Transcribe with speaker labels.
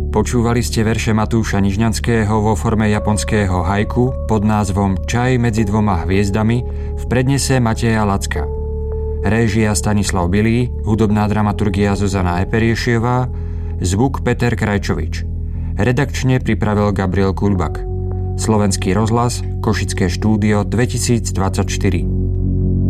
Speaker 1: Počúvali ste verše Matúša Nižňanského vo forme japonského haiku pod názvom Čaj medzi dvoma hviezdami v prednese Mateja Lacka. Réžia Stanislav Bilý, hudobná dramaturgia Zuzana Eperiešievá, zvuk Peter Krajčovič. Redakčne pripravil Gabriel Kuľbak. Slovenský rozhlas, Košické štúdio 2024.